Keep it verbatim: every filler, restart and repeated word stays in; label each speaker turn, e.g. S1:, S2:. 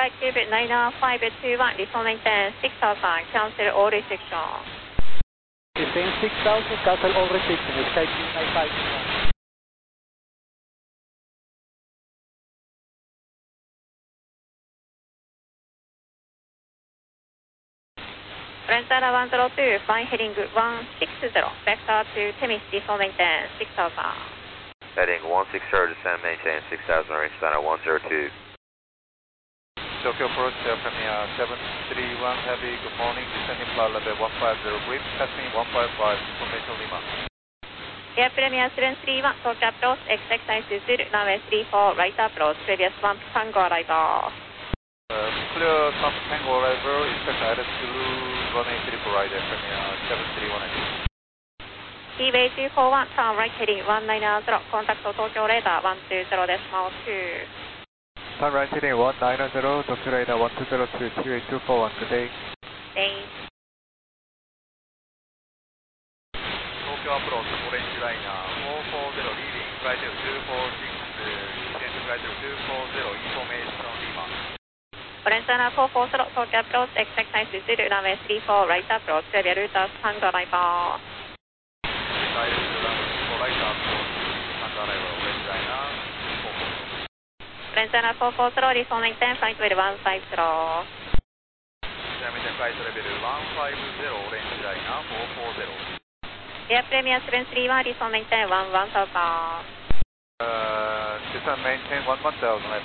S1: Flight Cube nine five two one, Listen maintain six thousand, cancel all restriction.
S2: Maintain six thousand, cancel all restriction, Sky Cube nine five two one.
S1: Brentana one zero two, flying heading one six zero, vector to Temis, Listen maintain six thousand.
S3: Heading one six zero, descend maintain six thousand, range center one zero two.
S4: Tokyo approach, Air Premier seven three one Heavy, good morning, descending flight level one five zero, brief, passing one five five, information Lima.
S1: Air Premier seven three one, Tokyo approach, expect time to Zulu, runway three four, right approach, previous one, Tango arrival.
S4: Uh, clear Trump Tango arrival, expect Iris Zulu, runway three four right, Air Premier seven three one Heavy.
S1: T-Way two four one, turn right heading one nine zero, contact Tokyo radar one two zero decimal two.
S4: Turn right heading one nine zero, Tokyo radar one two zero two, T-Way two four one, good day.
S1: Thanks.
S4: Tokyo approach, orange liner four four zero, leading flight two four six, descend flight two four zero, information Lima.
S1: Brentana four four zero, Tokyo approach, expect time to Zulu, runway three four, right approach, previous route, Tango arrival.
S4: Iris runway three four right approach, Tango arrival, orange liner four four.
S1: Brentana four four zero, Listen maintain flight level one five zero.
S4: Maintain flight level one five zero, orange liner four four zero.
S1: Air Premier seven three one, Listen maintain one one thousand.
S4: Uh, descend maintain one one thousand.